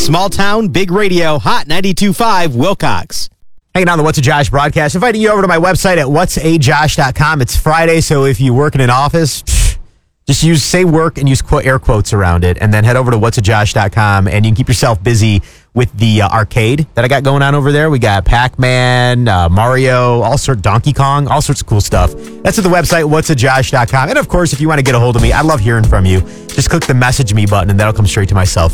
Small town, big radio, Hot 92.5 Wilcox. Hanging on the What's a Josh broadcast. Inviting you over to my website at whatsajosh.com. It's Friday, so if you work in an office, just say work and use air quotes around it, and then head over to whatsajosh.com, and you can keep yourself busy with the arcade that I got going on over there. We got Pac-Man, Mario, Donkey Kong, all sorts of cool stuff. That's at the website, whatsajosh.com. And of course, if you want to get a hold of me, I love hearing from you. Just click the message me button, and that'll come straight to my cell phone.